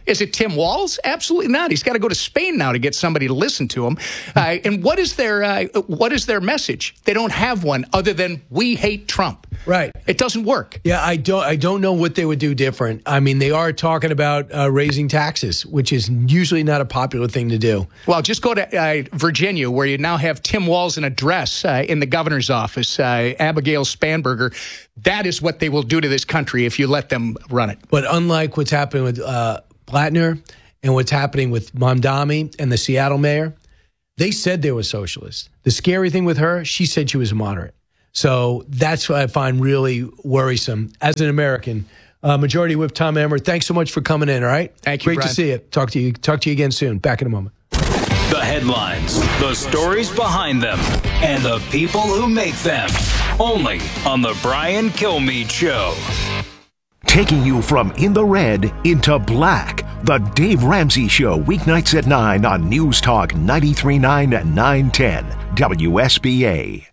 Is it Tim Walz? Absolutely not. He's got to go to Spain now to get somebody to listen to him. Uh, and what is their uh, what is their message? They don't have one other than we hate Trump. Right. It doesn't work. Yeah, I don't. I don't know what they would do different. I mean, they are talking about uh, raising taxes, which is usually not a popular thing to do. Well, just go to uh, Virginia, where you now have Tim Walz in a dress uh, in the governor's office. Uh, Abigail Spanberger. That is what they will do to this country if you let them run it. But unlike what's happening with uh, Blattner and what's happening with Mamdani and the Seattle mayor, they said they were socialists. The scary thing with her, she said she was a moderate. So that's what I find really worrisome as an American. Uh, Majority Whip Tom Emmer, thanks so much for coming in, all right? Thank you, Great Brian. to see you. Talk to you. Talk to you again soon. Back in a moment. The headlines, the stories behind them, and the people who make them. Only on the Brian Kilmeade Show. Taking you from in the red into black. The Dave Ramsey Show, weeknights at nine on News Talk ninety-three point nine and nine ten W S B A.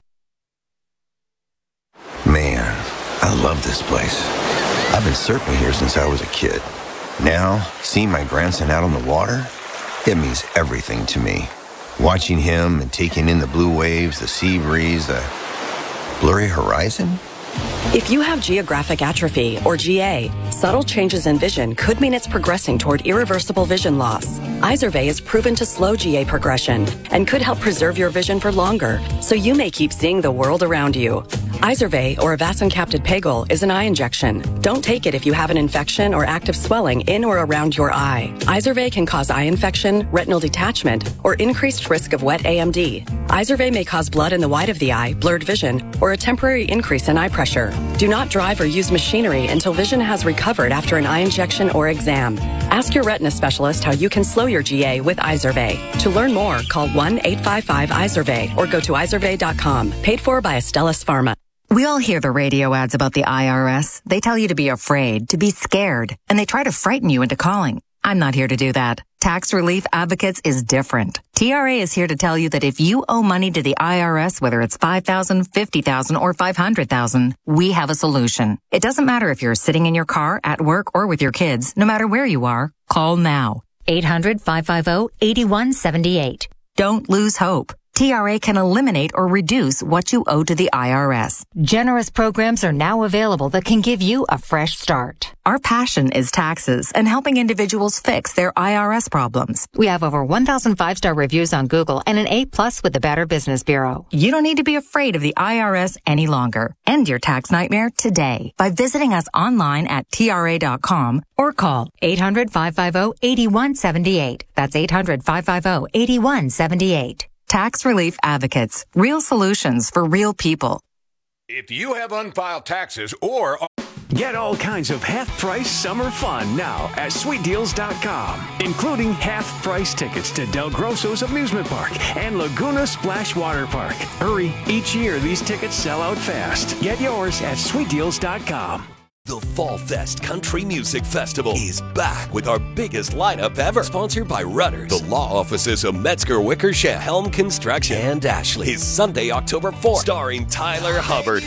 Man, I love this place. I've been surfing here since I was a kid. Now, seeing my grandson out on the water, it means everything to me. Watching him and taking in the blue waves, the sea breeze, the blurry horizon. If you have geographic atrophy, or G A, subtle changes in vision could mean it's progressing toward irreversible vision loss. Izervay is proven to slow G A progression and could help preserve your vision for longer, so you may keep seeing the world around you. Izervay, or avacincaptad pegol, is an eye injection. Don't take it if you have an infection or active swelling in or around your eye. Izervay can cause eye infection, retinal detachment, or increased risk of wet A M D. Izervay may cause blood in the white of the eye, blurred vision, or a temporary increase in eye pressure. Do not drive or use machinery until vision has recovered after an eye injection or exam. Ask your retina specialist how you can slow your G A with Izervay. To learn more, call one eight five five Izervay or go to izervay dot com. Paid for by Astellas Pharma. We all hear the radio ads about the I R S. They tell you to be afraid, to be scared, and they try to frighten you into calling. I'm not here to do that. Tax Relief Advocates is different. T R A is here to tell you that if you owe money to the I R S, whether it's five thousand dollars, fifty thousand dollars, or five hundred thousand dollars, we have a solution. It doesn't matter if you're sitting in your car, at work, or with your kids. No matter where you are, call now. eight hundred, five five zero, eight one seven eight. Don't lose hope. T R A can eliminate or reduce what you owe to the I R S. Generous programs are now available that can give you a fresh start. Our passion is taxes and helping individuals fix their I R S problems. We have over one thousand five-star reviews on Google and an A plus with the Better Business Bureau. You don't need to be afraid of the I R S any longer. End your tax nightmare today by visiting us online at T R A dot com or call eight hundred, five five zero, eight one seven eight. That's eight hundred, five five zero, eight one seven eight. Tax Relief Advocates. Real solutions for real people. If you have unfiled taxes or... Get all kinds of half-price summer fun now at sweet deals dot com, including half-price tickets to Del Grosso's Amusement Park and Laguna Splash Water Park. Hurry, each year these tickets sell out fast. Get yours at sweet deals dot com. The Fall Fest Country Music Festival is back with our biggest lineup ever. Sponsored by Rudders, the law offices of Metzger Wickersham, Helm Construction, and Ashley. Is Sunday, October fourth. Starring Tyler Hubbard,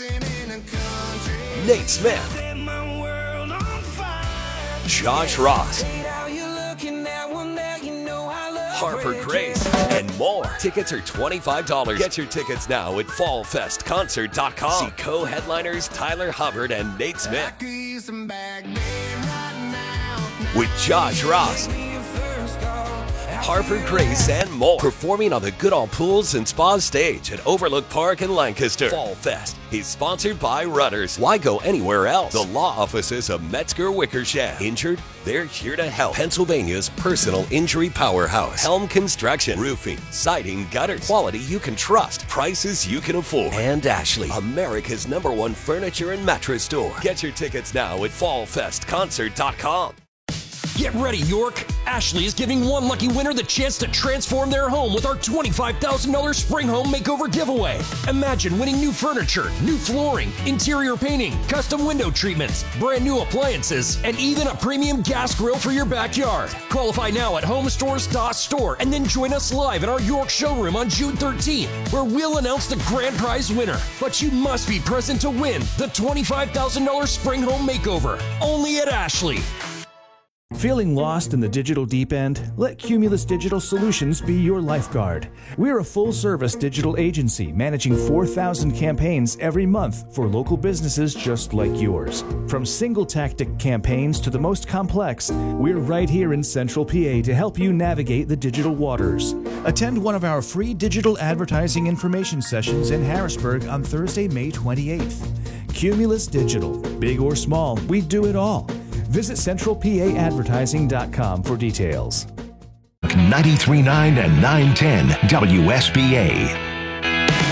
Nate Smith, Josh Ross, Harper Grace, and more. Tickets are twenty-five dollars. Get your tickets now at fall fest concert dot com. See co-headliners Tyler Hubbard and Nate Smith. With Josh Ross, Harper Grace, and more. Performing on the Goodall Pools and Spas stage at Overlook Park in Lancaster. Fall Fest is sponsored by Rudders. Why go anywhere else? The law offices of Metzger Wickersham. Injured? They're here to help. Pennsylvania's personal injury powerhouse. Helm Construction. Roofing, siding, gutters. Quality you can trust. Prices you can afford. And Ashley, America's number one furniture and mattress store. Get your tickets now at fall fest concert dot com. Get ready, York! Ashley is giving one lucky winner the chance to transform their home with our twenty-five thousand dollars Spring Home Makeover giveaway. Imagine winning new furniture, new flooring, interior painting, custom window treatments, brand new appliances, and even a premium gas grill for your backyard. Qualify now at home stores dot store and then join us live in our York showroom on June thirteenth, where we'll announce the grand prize winner. But you must be present to win the twenty-five thousand dollars Spring Home Makeover, only at Ashley. Feeling lost in the digital deep end? Let Cumulus Digital Solutions be your lifeguard. We're a full-service digital agency managing four thousand campaigns every month for local businesses just like yours. From single-tactic campaigns to the most complex, we're right here in Central P A to help you navigate the digital waters. Attend one of our free digital advertising information sessions in Harrisburg on Thursday, May twenty-eighth. Cumulus Digital. Big or small, we do it all. Visit central p a advertising dot com for details. ninety-three point nine and nine ten W S B A.